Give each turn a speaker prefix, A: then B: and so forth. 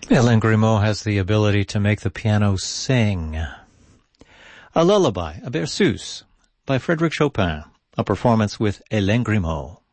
A: Hélène Grimaud has the ability to make the piano sing. A lullaby, a berceuse, by Frédéric Chopin, a performance with Hélène Grimaud.